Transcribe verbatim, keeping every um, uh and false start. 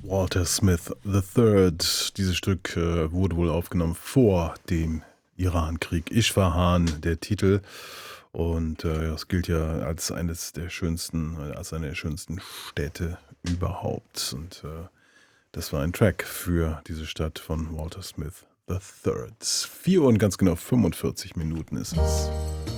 Walter Smith the Third. Dieses Stück äh, wurde wohl aufgenommen vor dem Irankrieg. Isfahan, der Titel. Und äh, das gilt ja als eines der schönsten, äh, als eine der schönsten Städte überhaupt. Und äh, das war ein Track für diese Stadt von Walter Smith the Third. vier Uhr und ganz genau fünfundvierzig Minuten ist es.